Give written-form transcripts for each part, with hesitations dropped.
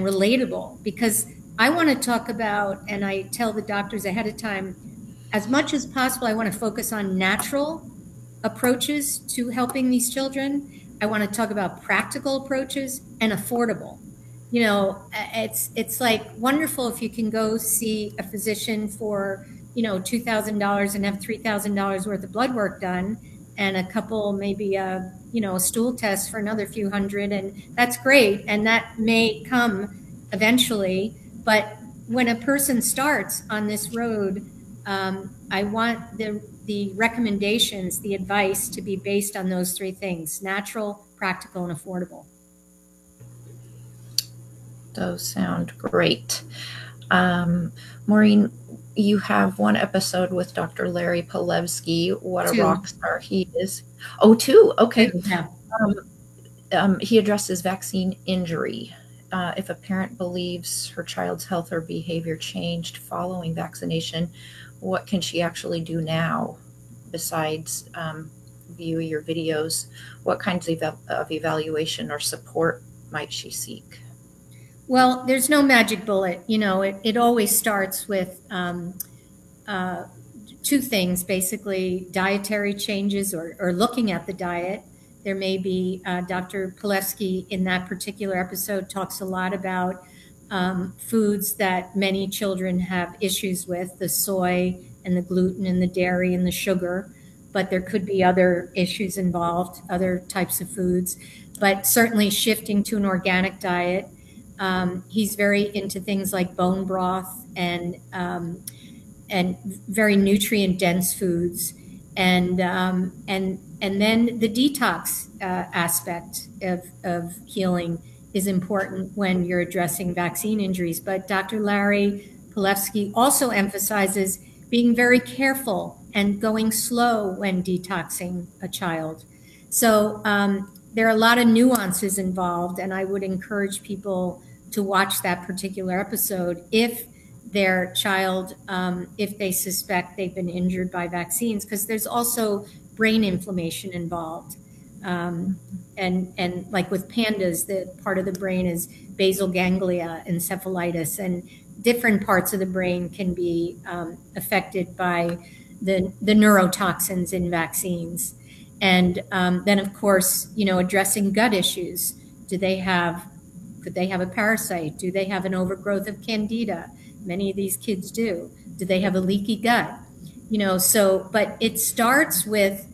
relatable, because I want to talk about, and I tell the doctors ahead of time, as much as possible, I want to focus on natural approaches to helping these children. I want to talk about practical approaches and affordable. You know, it's like wonderful if you can go see a physician for, $2,000 and have $3,000 worth of blood work done, and a couple, maybe a stool test for another few hundred, and that's great, and that may come eventually. But when a person starts on this road, I want the recommendations, the advice to be based on those three things: natural, practical, and affordable. Those sound great. Maureen, you have one episode with Dr. Larry Palevsky. What a rock star he is. Oh, two. Okay. Yeah. He addresses vaccine injury. If a parent believes her child's health or behavior changed following vaccination, what can she actually do now besides view your videos? What kinds of evaluation or support might she seek? Well, there's no magic bullet. It always starts with two things, basically: dietary changes, or looking at the diet. There may be, Dr. Palevsky in that particular episode talks a lot about foods that many children have issues with: the soy and the gluten and the dairy and the sugar. But there could be other issues involved, other types of foods. But certainly shifting to an organic diet. He's very into things like bone broth and very nutrient dense foods, and then the detox aspect of healing is important when you're addressing vaccine injuries. But Dr. Larry Palevsky also emphasizes being very careful and going slow when detoxing a child. So there are a lot of nuances involved, and I would encourage people to watch that particular episode if their child, if they suspect they've been injured by vaccines, because there's also brain inflammation involved. And like with pandas, the part of the brain is basal ganglia encephalitis, and different parts of the brain can be affected by the neurotoxins in vaccines. And then, of course, addressing gut issues. Could they have a parasite? Do they have an overgrowth of candida? Many of these kids do. Do they have a leaky gut? But it starts with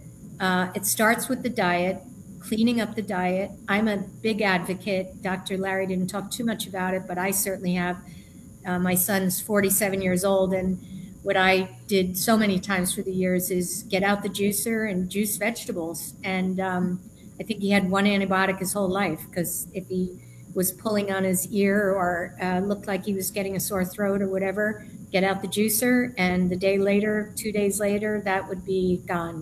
the diet, cleaning up the diet. I'm a big advocate. Dr. Larry didn't talk too much about it, but I certainly have. My son's 47 years old, and what I did so many times for the years is get out the juicer and juice vegetables. And I think he had one antibiotic his whole life, because if he was pulling on his ear or looked like he was getting a sore throat or whatever, get out the juicer, and the day later, 2 days later, that would be gone.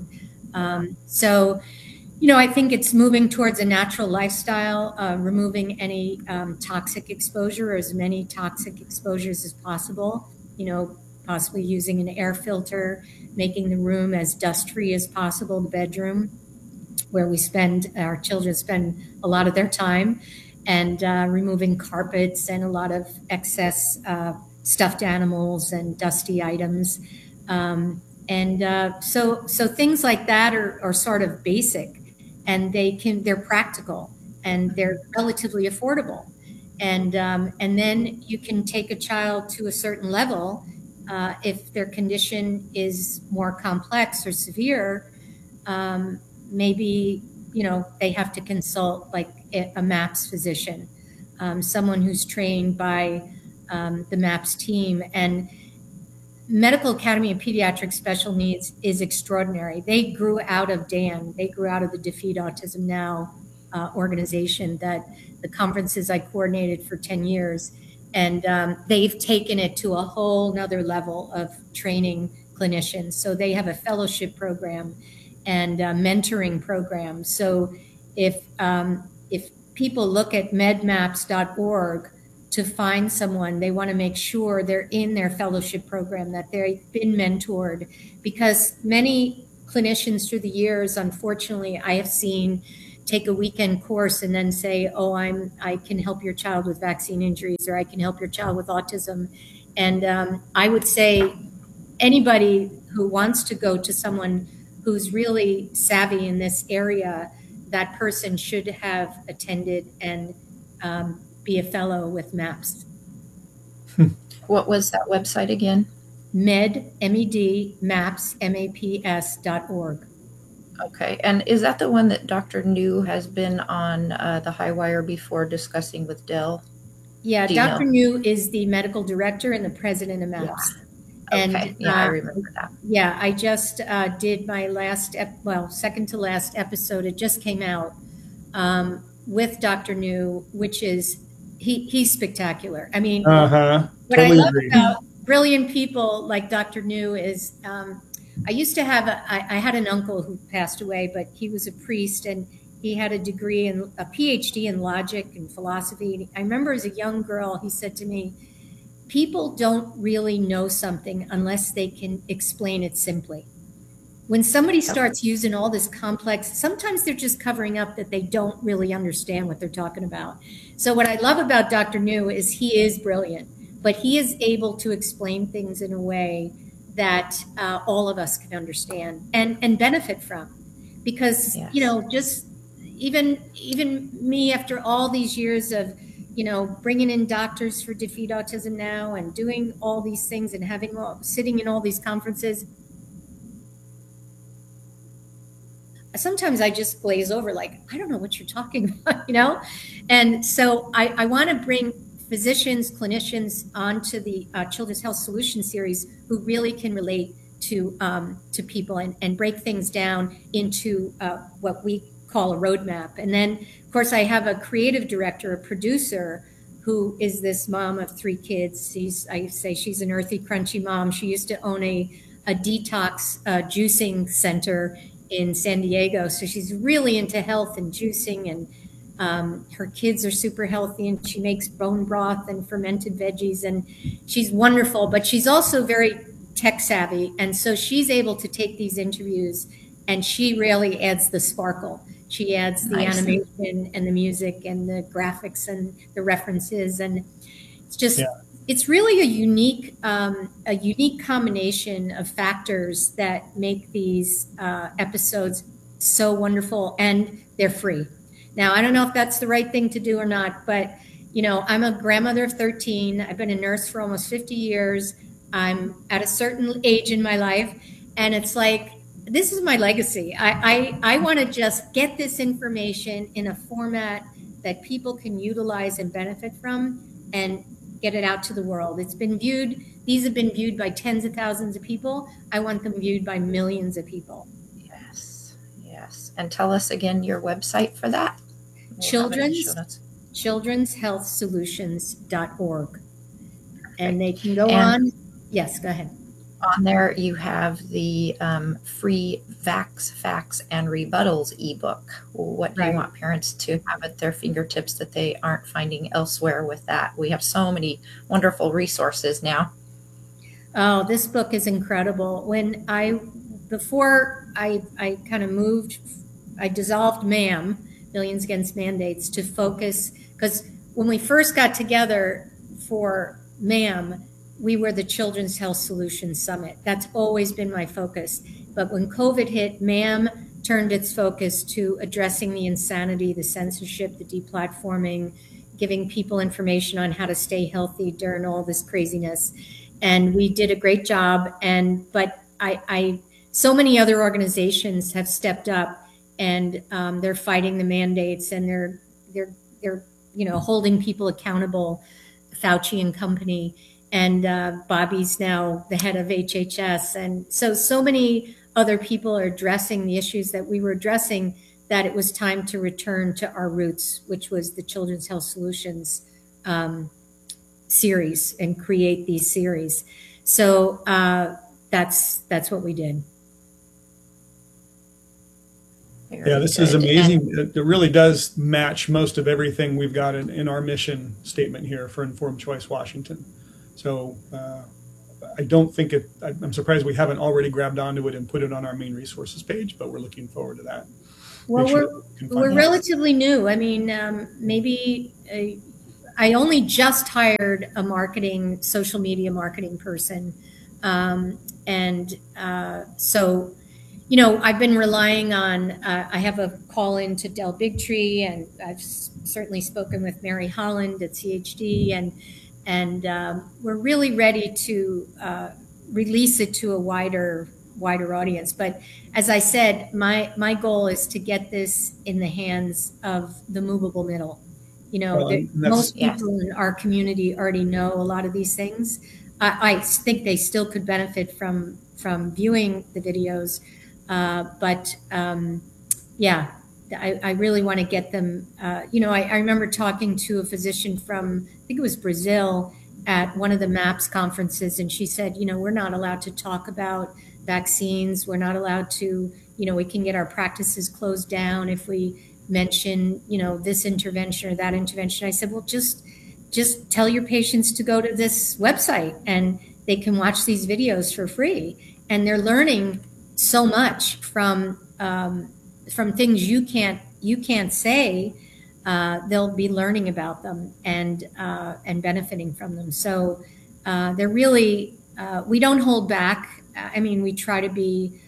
So I think it's moving towards a natural lifestyle, removing any toxic exposure, or as many toxic exposures as possible, possibly using an air filter, making the room as dust-free as possible, the bedroom, where our children spend a lot of their time, and removing carpets and a lot of excess stuffed animals and dusty items. So things like that are sort of basic, and they're practical, and they're relatively affordable. And then you can take a child to a certain level. If their condition is more complex or severe, maybe they have to consult like a MAPS physician, someone who's trained by the MAPS team. And Medical Academy of Pediatric Special Needs is extraordinary. They grew out of DAN. They grew out of the Defeat Autism Now organization, that the conferences I coordinated for 10 years. And they've taken it to a whole nother level of training clinicians. So they have a fellowship program and mentoring program. So if people look at medmaps.org to find someone, they want to make sure they're in their fellowship program, that they've been mentored, because many clinicians through the years, unfortunately, I have seen take a weekend course and then say, oh, I can help your child with vaccine injuries, or I can help your child with autism. And I would say anybody who wants to go to someone who's really savvy in this area, that person should have attended and be a fellow with MAPS. What was that website again? MED, MAPS, MAPS.org. Okay. And is that the one that Dr. New has been on the High Wire before discussing with Dell? Yeah, Dr. New is the medical director and the president of MAPS. Yeah. And okay. Yeah, I remember that. Yeah, I just did my second to last episode. It just came out with Dr. New, which is he's spectacular. I mean, what I love about brilliant people like Dr. New is I used to have I had an uncle who passed away, but he was a priest and he had a degree and a PhD in logic and philosophy. I remember as a young girl, he said to me, people don't really know something unless they can explain it simply. When somebody starts using all this complex, sometimes they're just covering up that they don't really understand what they're talking about. So what I love about Dr. New is he is brilliant, but he is able to explain things in a way that all of us can understand and benefit from. Because, Yes. you know, just even me after all these years of, you know, bringing in doctors for Defeat Autism Now and doing all these things and sitting in all these conferences, sometimes I just glaze over like, I don't know what you're talking about, you know? And so I want to bring physicians, clinicians onto the Children's Health Solutions series who really can relate to people and break things down into what we call a roadmap. And then, of course, I have a creative director, a producer, who is this mom of 3 kids. I say she's an earthy, crunchy mom. She used to own a detox juicing center in San Diego. So she's really into health and juicing, and her kids are super healthy, and she makes bone broth and fermented veggies, and she's wonderful, but she's also very tech savvy. And so she's able to take these interviews and she really adds the sparkle. She adds the animation and the music and the graphics and the references. And it's just, it's really a unique combination of factors that make these episodes so wonderful, and they're free. Now, I don't know if that's the right thing to do or not, but you know, I'm a grandmother of 13. I've been a nurse for almost 50 years. I'm at a certain age in my life, and it's like, this is my legacy. I want to just get this information in a format that people can utilize and benefit from and get it out to the world. These have been viewed by tens of thousands of people. I want them viewed by millions of people. Yes. And tell us again your website for that. Children'shealthsolutions.org. And they can go on. Yes, go ahead. On there, you have the free Vax, Facts, and Rebuttals ebook. What do you want parents to have at their fingertips that they aren't finding elsewhere with that? We have so many wonderful resources now. Oh, this book is incredible. Before I kind of moved, I dissolved MAM, Millions Against Mandates, to focus, because when we first got together for MAM, we were the Children's Health Solutions Summit. That's always been my focus. But when COVID hit, MAM turned its focus to addressing the insanity, the censorship, the deplatforming, giving people information on how to stay healthy during all this craziness. And we did a great job. But so many other organizations have stepped up, and they're fighting the mandates, and they're holding people accountable, Fauci and company. And Bobby's now the head of HHS. And so many other people are addressing the issues that we were addressing, that it was time to return to our roots, which was the Children's Health Solutions series, and create these series. So that's what we did. Yeah, this is amazing. It really does match most of everything we've got in our mission statement here for Informed Choice Washington. So I don't think I'm surprised we haven't already grabbed onto it and put it on our main resources page, but we're looking forward to that. Well, can we're find out. relatively new. I mean, maybe I only just hired a social media marketing person, and so I've been relying on. I have a call into Del Bigtree, and I've certainly spoken with Mary Holland at CHD, and we're really ready to release it to a wider audience. But as I said, my goal is to get this in the hands of the movable middle. Most people in our community already know a lot of these things. I think they still could benefit from viewing the videos, but yeah, I really want to get them. I remember talking to a physician from, I think it was Brazil, at one of the MAPS conferences, and she said, we're not allowed to talk about vaccines. We're not allowed to, we can get our practices closed down if we mention, this intervention or that intervention. I said, well, just tell your patients to go to this website and they can watch these videos for free. And they're learning so much from things you can't say. They'll be learning about them and benefiting from them. So they're really, we don't hold back. I mean, we try to be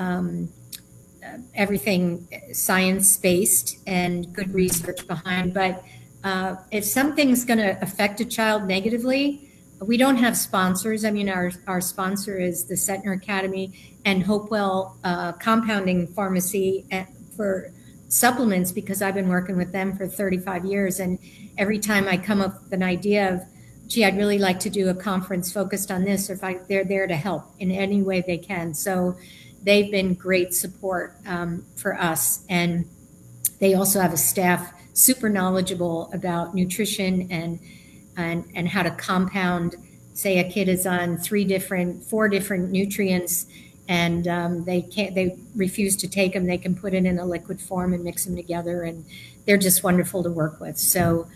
everything science-based and good research behind. But if something's going to affect a child negatively, we don't have sponsors. I mean, our sponsor is the Setner Academy and Hopewell Compounding Pharmacy for supplements, because I've been working with them for 35 years. And every time I come up with an idea of, gee, I'd really like to do a conference focused on this, or they're there to help in any way they can. So they've been great support for us. And they also have a staff super knowledgeable about nutrition and how to compound. Say a kid is on 4 different nutrients, and they refuse to take them. They can put it in a liquid form and mix them together, and they're just wonderful to work with. So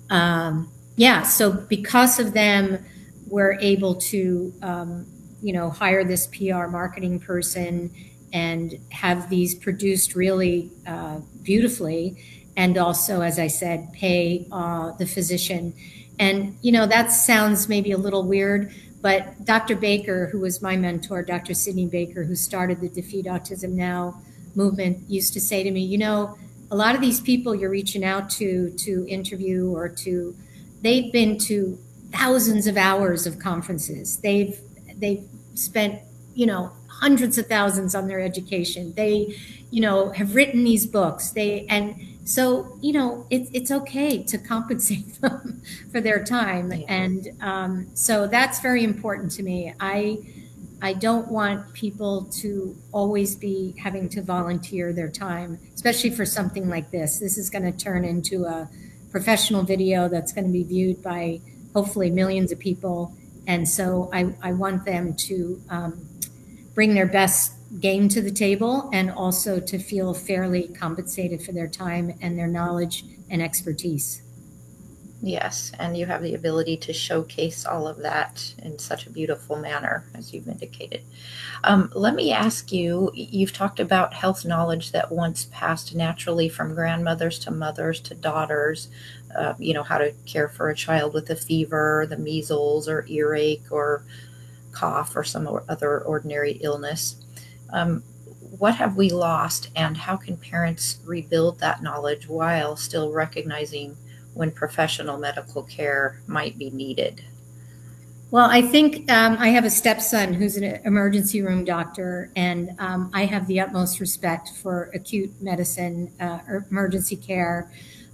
so because of them, we're able to hire this PR marketing person and have these produced really beautifully, and also, as I said, pay the physician. And that sounds maybe a little weird, but Dr. Baker, who was my mentor, Dr. Sidney Baker, who started the Defeat Autism Now movement, used to say to me, a lot of these people you're reaching out to interview or they've been to thousands of hours of conferences. They've spent, hundreds of thousands on their education. They, have written these books. So, it's okay to compensate them for their time. Yeah. And so that's very important to me. I don't want people to always be having to volunteer their time, especially for something like this. This is going to turn into a professional video that's going to be viewed by hopefully millions of people. And so I want them to bring their best game to the table, and also to feel fairly compensated for their time and their knowledge and expertise. Yes, and you have the ability to showcase all of that in such a beautiful manner, as you've indicated. Let me ask you, you've talked about health knowledge that once passed naturally from grandmothers to mothers to daughters, how to care for a child with a fever, the measles or earache or cough or some other ordinary illness. What have we lost, and how can parents rebuild that knowledge while still recognizing when professional medical care might be needed? Well, I think I have a stepson who's an emergency room doctor, and I have the utmost respect for acute medicine or emergency care.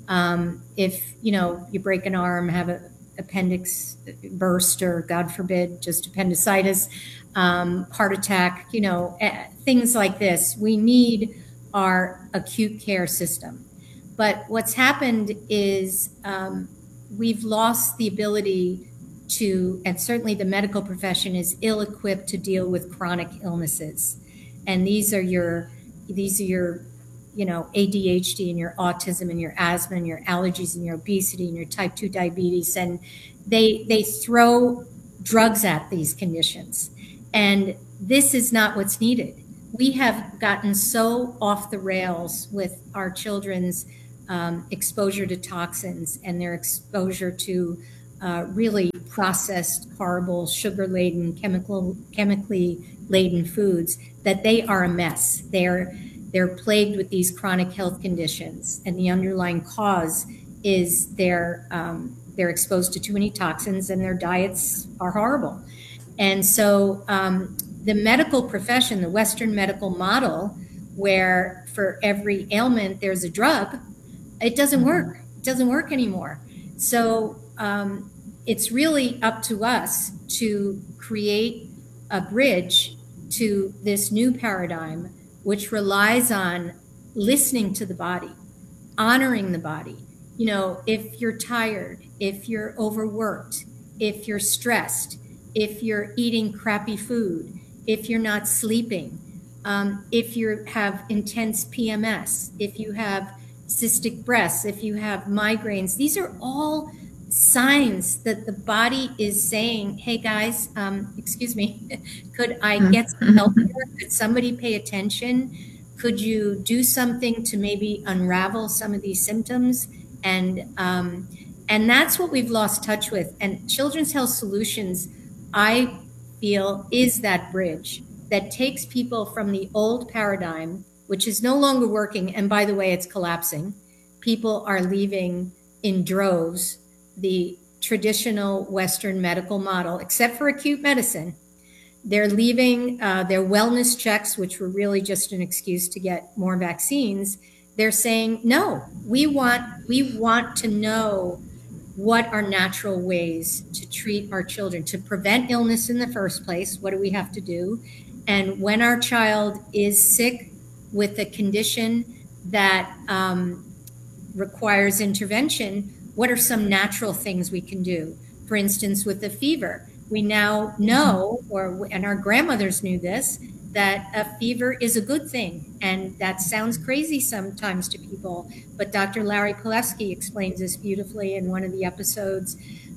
If, you break an arm, have an appendix burst, or God forbid, just appendicitis, heart attack, things like this, we need our acute care system. But what's happened is we've lost the ability to, and certainly the medical profession is ill-equipped to deal with chronic illnesses. And these are your ADHD and your autism and your asthma and your allergies and your obesity and your type 2 diabetes. And they throw drugs at these conditions. And this is not what's needed. we have gotten so off the rails with our children's exposure to toxins and their exposure to really processed, horrible, sugar-laden, chemically laden foods, that they are a mess. They're plagued with these chronic health conditions, and the underlying cause is they're exposed to too many toxins, and their diets are horrible. And so the medical profession, the Western medical model, where for every ailment there's a drug, it doesn't work. It doesn't work anymore. So it's really up to us to create a bridge to this new paradigm, which relies on listening to the body, honoring the body. You know, if you're tired, if you're overworked, if you're stressed, if you're eating crappy food, if you're not sleeping, if you have intense PMS, if you have cystic breasts, if you have migraines, these are all signs that the body is saying, hey guys, excuse me, could I get some help here? Could somebody pay attention? Could you do something to maybe unravel some of these symptoms? And that's what we've lost touch with. And Children's Health Solutions, I feel, is that bridge that takes people from the old paradigm, which is no longer working. And by the way, it's collapsing. People are leaving in droves the traditional Western medical model, except for acute medicine. They're leaving their wellness checks, which were really just an excuse to get more vaccines. They're saying, no, we want to know what are natural ways to treat our children, to prevent illness in the first place. What do we have to do? And when our child is sick with a condition that requires intervention, what are some natural things we can do? For instance, with a fever, we now know, and our grandmothers knew this, that a fever is a good thing. And that sounds crazy sometimes to people, but Dr. Larry Palevsky explains this beautifully in one of the episodes,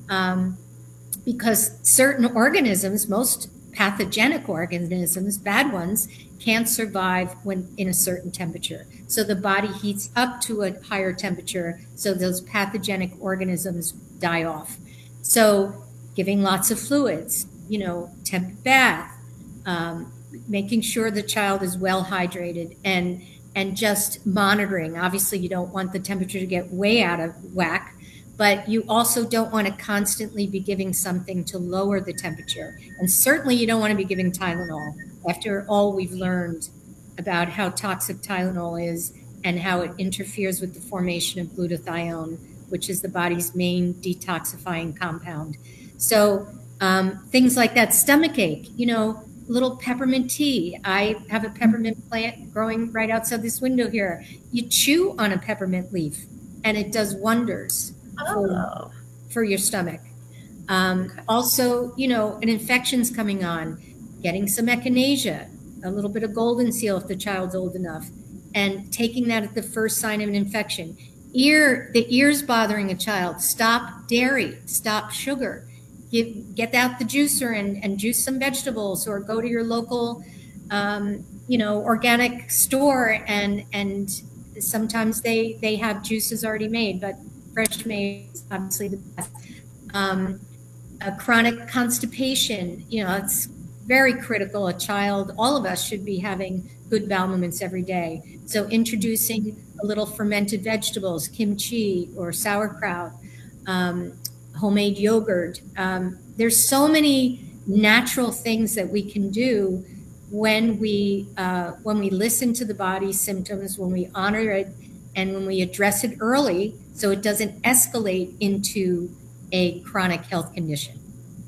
because certain organisms, most pathogenic organisms, bad ones, can't survive when in a certain temperature. So the body heats up to a higher temperature, so those pathogenic organisms die off. So giving lots of fluids, temp bath, making sure the child is well hydrated, and just monitoring. Obviously, you don't want the temperature to get way out of whack, but you also don't want to constantly be giving something to lower the temperature. And certainly you don't want to be giving Tylenol after all we've learned about how toxic Tylenol is and how it interferes with the formation of glutathione, which is the body's main detoxifying compound. So things like that, stomach ache, little peppermint tea. I have a peppermint plant growing right outside this window here. You chew on a peppermint leaf and it does wonders for your stomach. Also, an infection's coming on, getting some echinacea, a little bit of golden seal if the child's old enough, and taking that at the first sign of an infection. The ear's bothering a child, stop dairy, stop sugar. Get out the juicer and juice some vegetables, or go to your local, organic store, and sometimes they have juices already made, but fresh made is obviously the best. A chronic constipation, it's very critical. A child, all of us should be having good bowel movements every day. So introducing a little fermented vegetables, kimchi or sauerkraut, homemade yogurt. There's so many natural things that we can do when we listen to the body's symptoms, when we honor it, and when we address it early, so it doesn't escalate into a chronic health condition.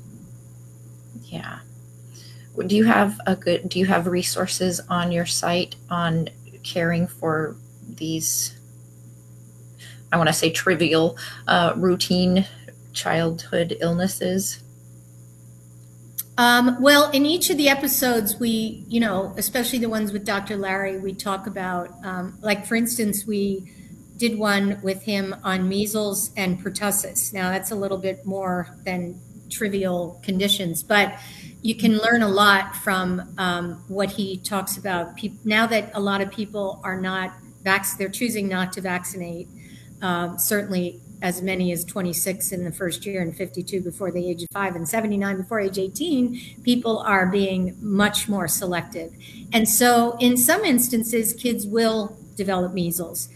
Yeah. Do you have resources on your site on caring for these, I want to say trivial, routine childhood illnesses? Well, in each of the episodes, we, especially the ones with Dr. Larry, we talk about, like, for instance, we did one with him on measles and pertussis. Now, that's a little bit more than trivial conditions, but you can learn a lot from what he talks about. Now that a lot of people are not they're choosing not to vaccinate, certainly as many as 26 in the first year and 52 before the age of 5 and 79 before age 18, people are being much more selective. And so in some instances, kids will develop measles.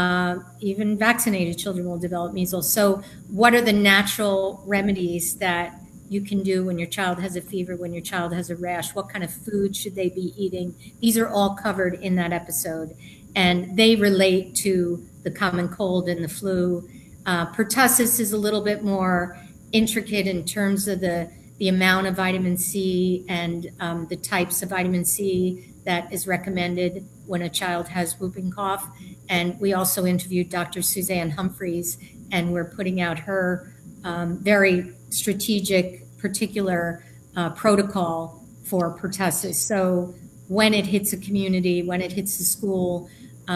Even vaccinated children will develop measles. So what are the natural remedies that you can do when your child has a fever, when your child has a rash? What kind of food should they be eating? These are all covered in that episode, and they relate to the common cold and the flu. Pertussis is a little bit more intricate in terms of the amount of vitamin C and the types of vitamin C that is recommended when a child has whooping cough. And we also interviewed Dr. Suzanne Humphreys, and we're putting out her very strategic, particular protocol for pertussis. So when it hits a community, when it hits a school,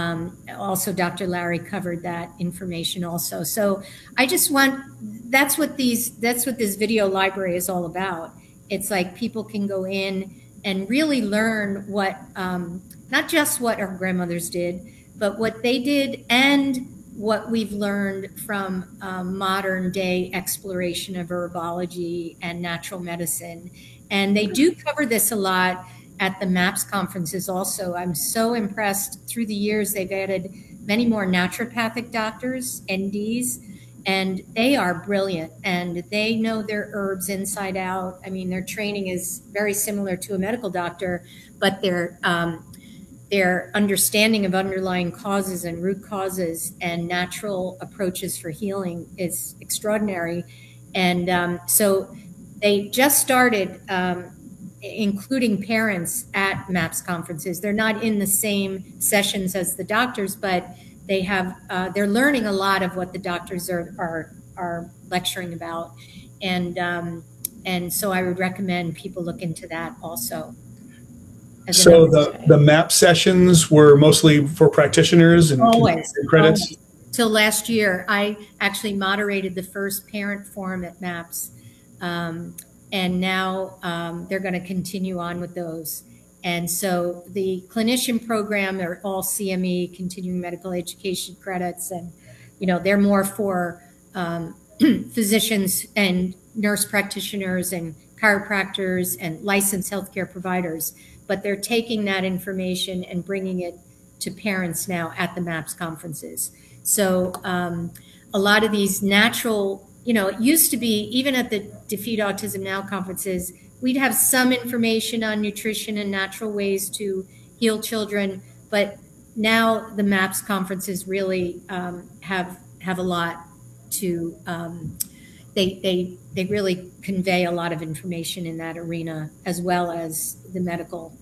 also Dr. Larry covered that information also. So I just want, that's what this video library is all about. It's like people can go in and really learn what, not just what our grandmothers did, but what they did and what we've learned from modern day exploration of herbology and natural medicine. And they do cover this a lot at the MAPS conferences also. I'm so impressed. Through the years, they've added many more naturopathic doctors, NDs, and they are brilliant, and they know their herbs inside out. I mean, their training is very similar to a medical doctor, but their understanding of underlying causes and root causes and natural approaches for healing is extraordinary. And so they just started including parents at MAPS conferences. They're not in the same sessions as the doctors, but they have they're learning a lot of what the doctors are lecturing about, and so I would recommend people look into that also. So the MAP sessions were mostly for practitioners and always credits? Always. Till last year, I actually moderated the first parent forum at MAPS, and now they're going to continue on with those. And so the clinician program, they're all CME, continuing medical education credits, and they're more for physicians and nurse practitioners and chiropractors and licensed healthcare providers. But they're taking that information and bringing it to parents now at the MAPS conferences. So a lot of these natural, it used to be, even at the Defeat Autism Now conferences, we'd have some information on nutrition and natural ways to heal children, but now the MAPS conferences really have a lot to, they really convey a lot of information in that arena, as well as the medical.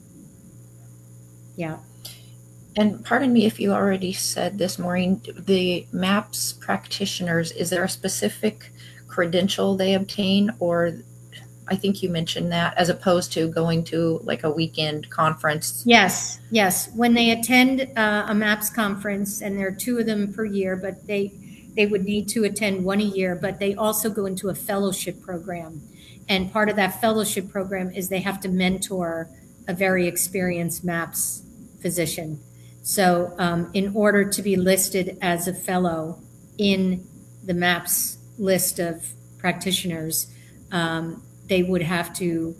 Yeah. And pardon me if you already said this, Maureen, the MAPS practitioners, is there a specific credential they obtain, or I think you mentioned that, as opposed to going to like a weekend conference? Yes. When they attend a MAPS conference, and there are 2 of them per year, but they would need to attend 1 a year, but they also go into a fellowship program. And part of that fellowship program is they have to mentor a very experienced MAPS physician. So in order to be listed as a fellow in the MAPS list of practitioners, they would have to,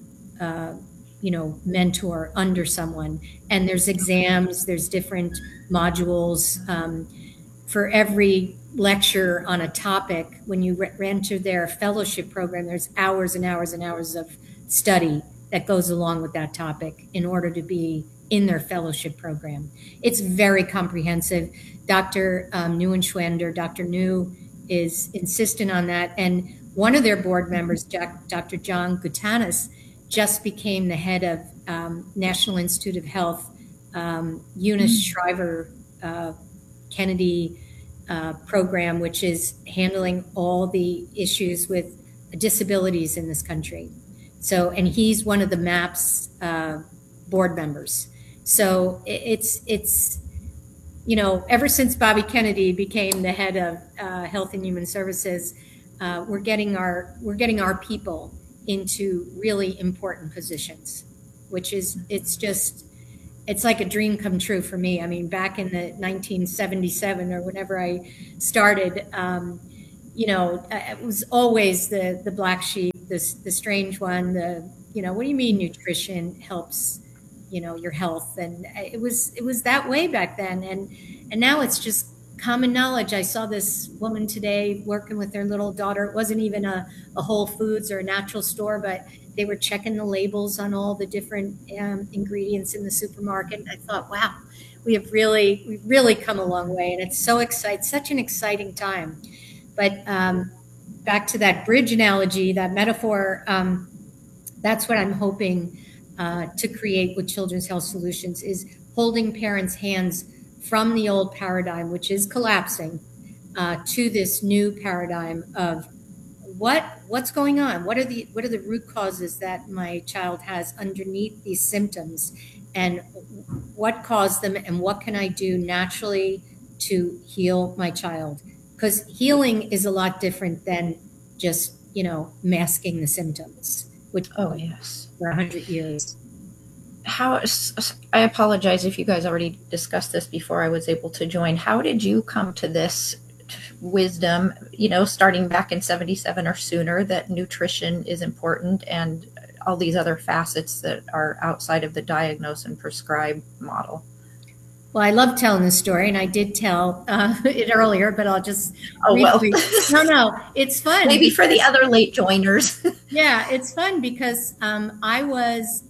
mentor under someone. And there's exams, there's different modules. For every lecture on a topic, when you enter their fellowship program, there's hours and hours and hours of study that goes along with that topic in order to be in their fellowship program. It's very comprehensive. Dr. Neuenschwander, Dr. New, is insistent on that. And one of their board members, Dr. John Gutanis, just became the head of National Institute of Health, Eunice Shriver Kennedy program, which is handling all the issues with disabilities in this country. So, and he's one of the MAPS board members. So it's ever since Bobby Kennedy became the head of Health and Human Services, we're getting our people into really important positions, which is, it's like a dream come true for me. I mean, back in the 1977 or whenever I started, it was always the black sheep, the strange one, what do you mean nutrition helps, your health? And it was that way back then. And now it's just common knowledge. I saw this woman today working with their little daughter. It wasn't even a Whole Foods or a natural store, but they were checking the labels on all the different ingredients in the supermarket. And I thought, wow, we've really come a long way. And it's such an exciting time. But back to that bridge analogy, that metaphor, that's what I'm hoping to create with Children's Health Solutions, is holding parents' hands from the old paradigm, which is collapsing, to this new paradigm of what's going on. What are the root causes that my child has underneath these symptoms, and what caused them, and what can I do naturally to heal my child? Because healing is a lot different than just, masking the symptoms, which yes, for 100 years. I apologize if you guys already discussed this before I was able to join. How did you come to this wisdom, starting back in 77 or sooner, that nutrition is important and all these other facets that are outside of the diagnose and prescribe model? Well, I love telling this story, and I did tell it earlier, but I'll just No, it's fun. Maybe for the other late joiners. Yeah, it's fun because I was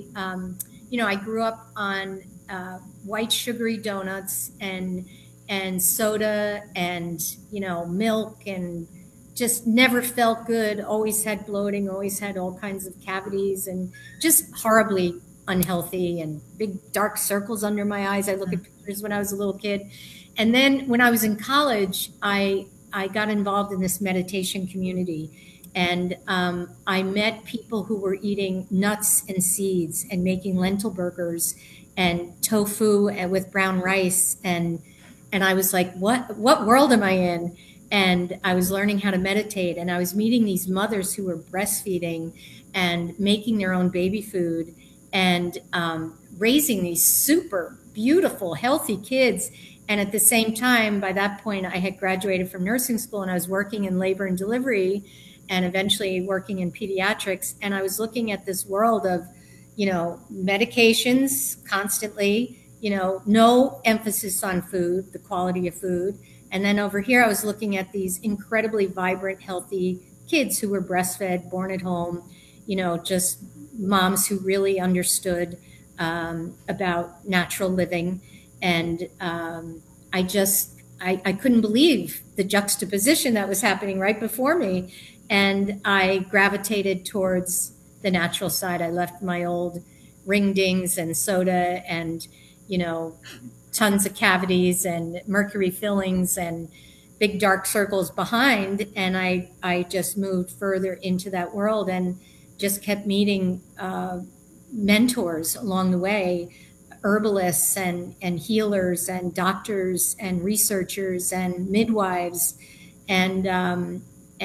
I grew up on white sugary donuts and soda and milk, and just never felt good. Always had bloating. Always had all kinds of cavities, and just horribly unhealthy, and big dark circles under my eyes. I look at pictures when I was a little kid. And then when I was in college, I got involved in this meditation community, and I met people who were eating nuts and seeds and making lentil burgers and tofu with brown rice, and I was like, what world am I in? And I was learning how to meditate, and I was meeting these mothers who were breastfeeding and making their own baby food, and raising these super beautiful, healthy kids. And at the same time, by that point, I had graduated from nursing school, and I was working in labor and delivery, and eventually working in pediatrics. And I was looking at this world of, medications constantly, no emphasis on food, the quality of food. And then over here, I was looking at these incredibly vibrant, healthy kids who were breastfed, born at home, just moms who really understood about natural living. And I couldn't believe the juxtaposition that was happening right before me. And I gravitated towards the natural side. I left my old ring dings and soda and, tons of cavities and mercury fillings and big dark circles behind. And I just moved further into that world and just kept meeting mentors along the way, herbalists and healers and doctors and researchers and midwives, and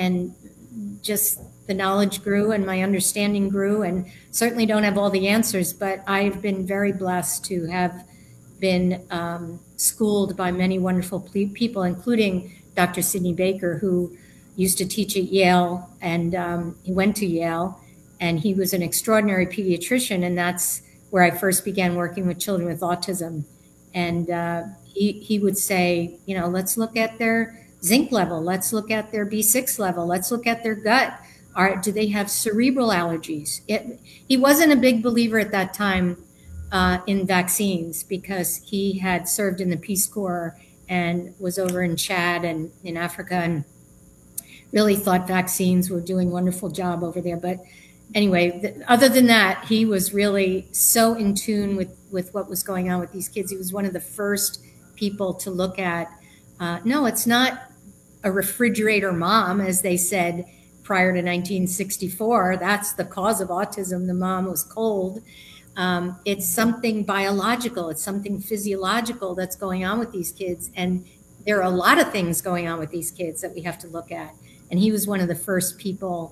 just the knowledge grew and my understanding grew. And certainly don't have all the answers, but I've been very blessed to have been schooled by many wonderful people, including Dr. Sidney Baker, who used to teach at Yale, and he went to Yale, and he was an extraordinary pediatrician, and that's where I first began working with children with autism. And he would say, let's look at their zinc level, let's look at their B6 level, let's look at their gut. Do they have cerebral allergies? He wasn't a big believer at that time in vaccines, because he had served in the Peace Corps and was over in Chad and in Africa, and really thought vaccines were doing a wonderful job over there. But anyway, other than that, he was really so in tune with what was going on with these kids. He was one of the first people to look at, no, it's not a refrigerator mom, as they said prior to 1964. That's the cause of autism. The mom was cold. It's something biological. It's something physiological that's going on with these kids. And there are a lot of things going on with these kids that we have to look at. And he was one of the first people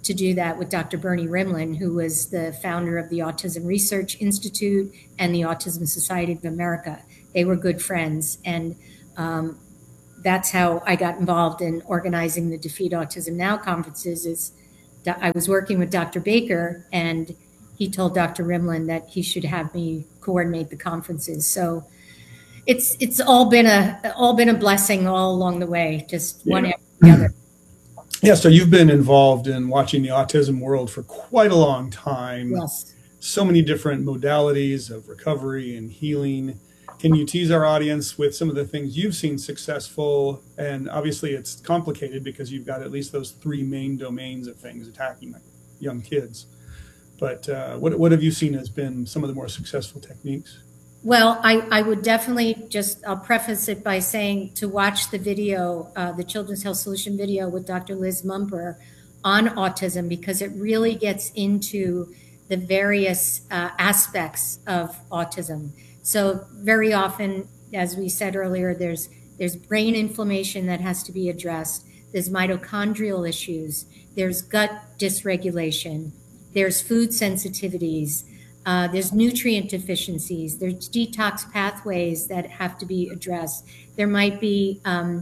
to do that with Dr. Bernie Rimland, who was the founder of the Autism Research Institute and the Autism Society of America. They were good friends, and that's how I got involved in organizing the Defeat Autism Now conferences. Is I was working with Dr. Baker, and he told Dr. Rimland that he should have me coordinate the conferences. So it's all been a blessing all along the way, just one after the other. Yeah, so you've been involved in watching the autism world for quite a long time. Yes. So many different modalities of recovery and healing. Can you tease our audience with some of the things you've seen successful? And obviously it's complicated because you've got at least those three main domains of things attacking young kids. But what have you seen as been some of the more successful techniques? Well, I would definitely I'll preface it by saying to watch the video, the Children's Health Solution video with Dr. Liz Mumper on autism, because it really gets into the various aspects of autism. So very often, as we said earlier, there's brain inflammation that has to be addressed. There's mitochondrial issues. There's gut dysregulation. There's food sensitivities. There's nutrient deficiencies. There's detox pathways that have to be addressed. There might be,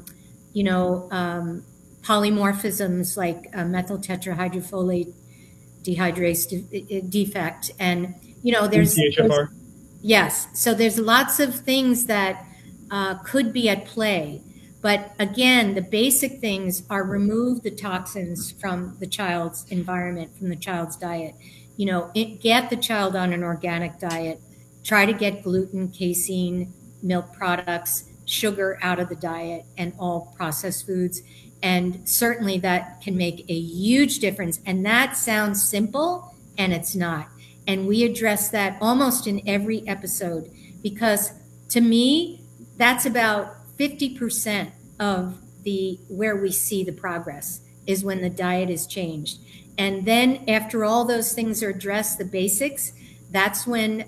polymorphisms like methyl tetrahydrofolate dehydrase defect. And, there's CHFR. Yes. So there's lots of things that could be at play. But again, the basic things are remove the toxins from the child's environment, from the child's diet. Get the child on an organic diet. Try to get gluten, casein, milk products, sugar out of the diet, and all processed foods. And certainly that can make a huge difference. And that sounds simple, and it's not. And we address that almost in every episode, because to me, that's about 50% of where we see the progress is when the diet is changed. And then after all those things are addressed, the basics, that's when,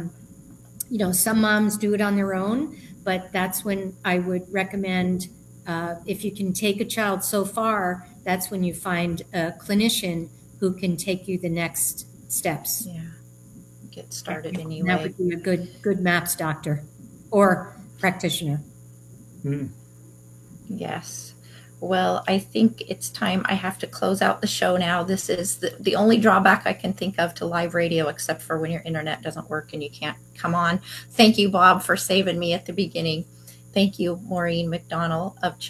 some moms do it on their own, but that's when I would recommend, if you can take a child so far, that's when you find a clinician who can take you the next steps. Yeah. Get started anyway. That would be a good MAPS doctor or practitioner. Mm. Yes. Well, I think it's time I have to close out the show now. This is the only drawback I can think of to live radio, except for when your internet doesn't work and you can't come on. Thank you, Bob, for saving me at the beginning. Thank you, Maureen McDonnell of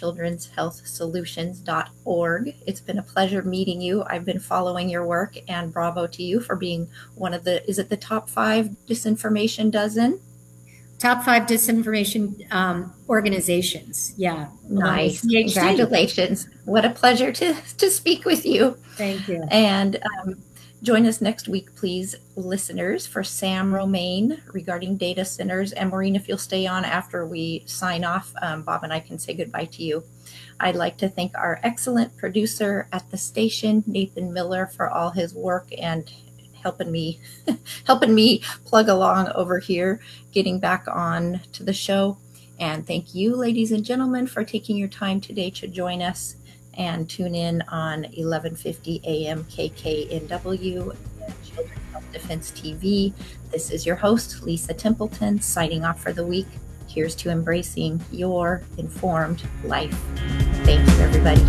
children'shealthsolutions.org. It's been a pleasure meeting you. I've been following your work, and bravo to you for being one of the top 5 disinformation dozen? Top 5 disinformation organizations. Yeah. Nice. Congratulations. What a pleasure to speak with you. Thank you. And join us next week, please, listeners, for Sam Romaine regarding data centers. And Maureen, if you'll stay on after we sign off, Bob and I can say goodbye to you. I'd like to thank our excellent producer at the station, Nathan Miller, for all his work and helping me plug along over here, getting back on to the show. And thank you, ladies and gentlemen, for taking your time today to join us and tune in on 1150 AM KKNW and Children's Health Defense TV. This is your host, Lisa Templeton, signing off for the week. Here's to embracing your informed life. Thank you, everybody.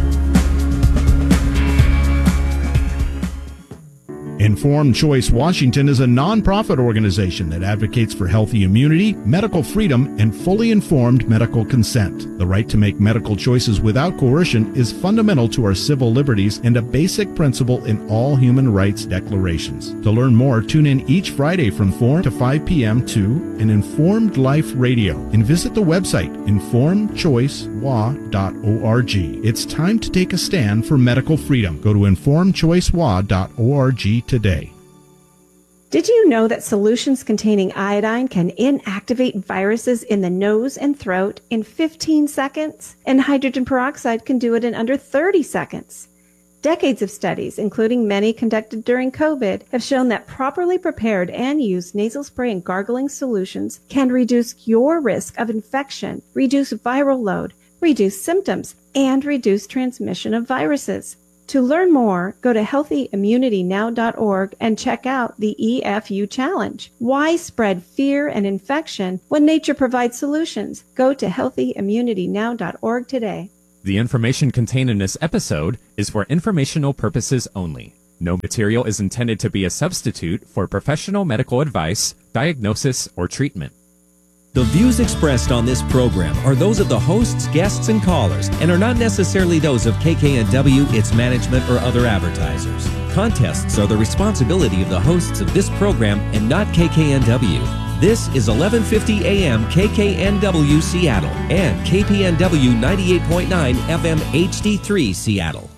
Informed Choice Washington is a nonprofit organization that advocates for healthy immunity, medical freedom, and fully informed medical consent. The right to make medical choices without coercion is fundamental to our civil liberties and a basic principle in all human rights declarations. To learn more, tune in each Friday from 4 to 5 p.m. to An Informed Life Radio and visit the website informedchoicewa.org. It's time to take a stand for medical freedom. Go to informedchoicewa.org today. Did you know that solutions containing iodine can inactivate viruses in the nose and throat in 15 seconds? And hydrogen peroxide can do it in under 30 seconds. Decades of studies, including many conducted during COVID, have shown that properly prepared and used nasal spray and gargling solutions can reduce your risk of infection, reduce viral load, reduce symptoms, and reduce transmission of viruses. To learn more, go to healthyimmunitynow.org and check out the EFU Challenge. Why spread fear and infection when nature provides solutions? Go to healthyimmunitynow.org today. The information contained in this episode is for informational purposes only. No material is intended to be a substitute for professional medical advice, diagnosis, or treatment. The views expressed on this program are those of the hosts, guests, and callers, and are not necessarily those of KKNW, its management, or other advertisers. Contests are the responsibility of the hosts of this program and not KKNW. This is 1150 AM KKNW Seattle and KPNW 98.9 FM HD3 Seattle.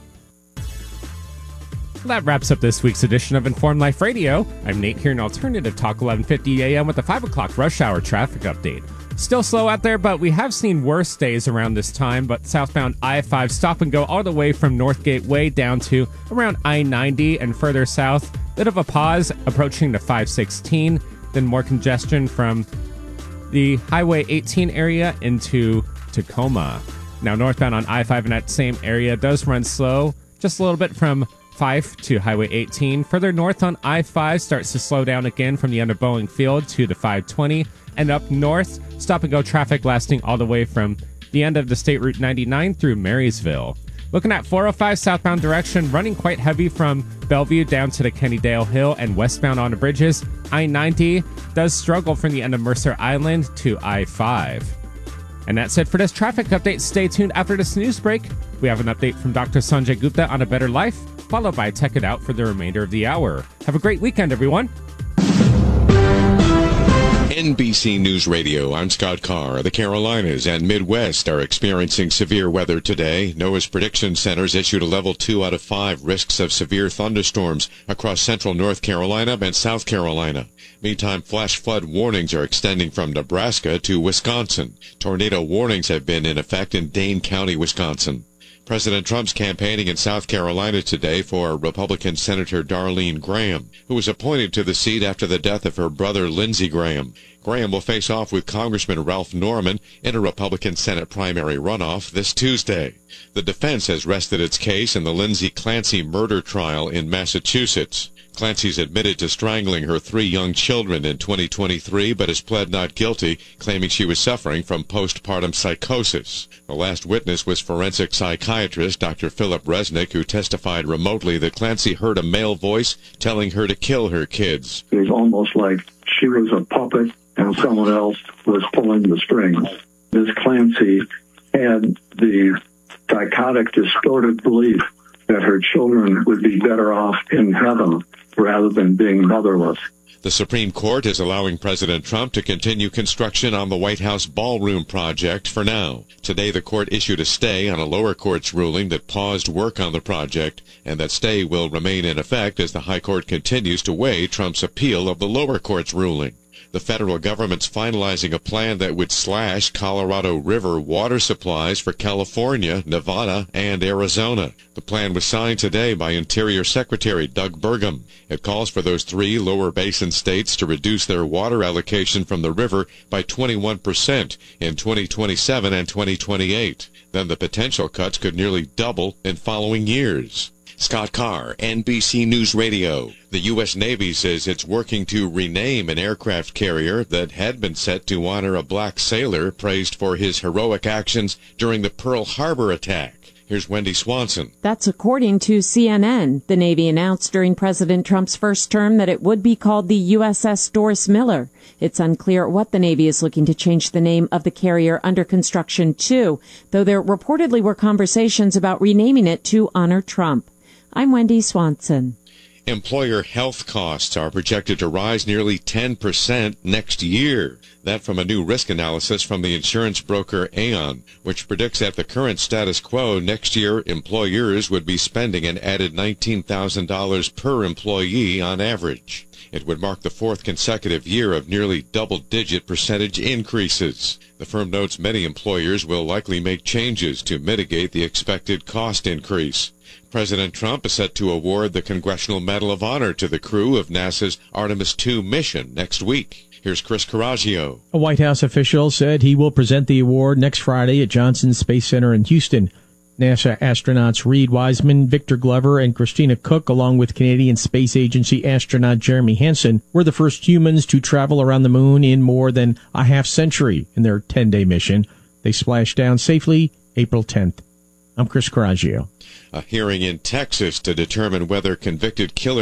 That wraps up this week's edition of Informed Life Radio. I'm Nate here in Alternative Talk 1150 AM with the 5 o'clock rush hour traffic update. Still slow out there, but we have seen worse days around this time. But southbound I-5 stop and go all the way from Northgate Way down to around I-90 and further south. Bit of a pause approaching the 516, then more congestion from the Highway 18 area into Tacoma. Now northbound on I-5 in that same area does run slow, just a little bit from 5 to Highway 18. Further north on I-5 starts to slow down again from the end of Boeing Field to the 520. And up north, stop-and-go traffic lasting all the way from the end of the State Route 99 through Marysville. Looking at 405 southbound direction, running quite heavy from Bellevue down to the Kennydale Hill and westbound on the bridges. I-90 does struggle from the end of Mercer Island to I-5. And that's it for this traffic update. Stay tuned after this news break. We have an update from Dr. Sanjay Gupta on A Better Life, followed by Tech It Out for the remainder of the hour. Have a great weekend, everyone. NBC News Radio, I'm Scott Carr. The Carolinas and Midwest are experiencing severe weather today. NOAA's prediction centers issued a level 2 out of 5 risks of severe thunderstorms across central North Carolina and South Carolina. Meantime, flash flood warnings are extending from Nebraska to Wisconsin. Tornado warnings have been in effect in Dane County, Wisconsin. President Trump's campaigning in South Carolina today for Republican Senator Darlene Graham, who was appointed to the seat after the death of her brother Lindsey Graham. Graham will face off with Congressman Ralph Norman in a Republican Senate primary runoff this Tuesday. The defense has rested its case in the Lindsay Clancy murder trial in Massachusetts. Clancy's admitted to strangling her 3 young children in 2023, but has pled not guilty, claiming she was suffering from postpartum psychosis. The last witness was forensic psychiatrist Dr. Philip Resnick, who testified remotely that Clancy heard a male voice telling her to kill her kids. It was almost like she was a puppet and someone else was pulling the strings. Ms. Clancy had the psychotic, distorted belief that her children would be better off in heaven rather than being motherless. The Supreme Court is allowing President Trump to continue construction on the White House ballroom project for now. Today, the court issued a stay on a lower court's ruling that paused work on the project, and that stay will remain in effect as the High Court continues to weigh Trump's appeal of the lower court's ruling. The federal government's finalizing a plan that would slash Colorado River water supplies for California, Nevada, and Arizona. The plan was signed today by Interior Secretary Doug Burgum. It calls for those 3 lower basin states to reduce their water allocation from the river by 21% in 2027 and 2028. Then the potential cuts could nearly double in following years. Scott Carr, NBC News Radio. The U.S. Navy says it's working to rename an aircraft carrier that had been set to honor a black sailor praised for his heroic actions during the Pearl Harbor attack. Here's Wendy Swanson. That's according to CNN. The Navy announced during President Trump's first term that it would be called the USS Doris Miller. It's unclear what the Navy is looking to change the name of the carrier under construction to, though there reportedly were conversations about renaming it to honor Trump. I'm Wendy Swanson. Employer health costs are projected to rise nearly 10% next year. That from a new risk analysis from the insurance broker Aon, which predicts at the current status quo next year employers would be spending an added $19,000 per employee on average. It would mark the 4th consecutive year of nearly double-digit percentage increases. The firm notes many employers will likely make changes to mitigate the expected cost increase. President Trump is set to award the Congressional Medal of Honor to the crew of NASA's Artemis II mission next week. Here's Chris Coraggio. A White House official said he will present the award next Friday at Johnson Space Center in Houston. NASA astronauts Reed Wiseman, Victor Glover, and Christina Cook, along with Canadian Space Agency astronaut Jeremy Hansen, were the first humans to travel around the moon in more than a half century in their 10-day mission. They splashed down safely April 10th. I'm Chris Coraggio. A hearing in Texas to determine whether convicted killer